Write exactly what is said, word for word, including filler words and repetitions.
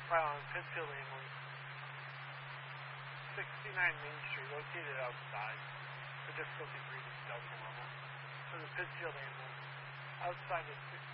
file on Pittsfield Ambulance, sixty-nine Main Street, located outside. The difficulty reading is abnormal. For the Pittsfield Ambulance, outside is